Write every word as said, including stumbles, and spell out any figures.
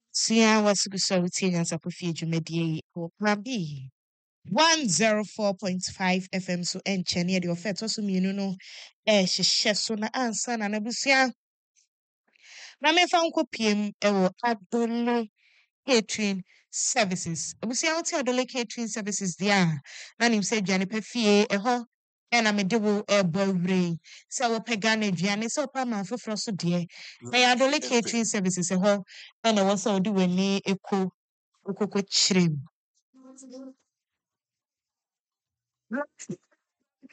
Sia was so as a profit you or Prabi. one oh four point five F M so enche near the offer so mienu no eh hyehyɛ so na ansa na nabusia na me fa nko piem e wo Adole catering services. Abusia wo ti Adole catering services dia na nim se aduane pa fie e ho e na me de wo e bowre se wo pega na aduane se opa man foforo so de na ya Adole catering services e ho e na wo se wo de wani eko okoko chirem.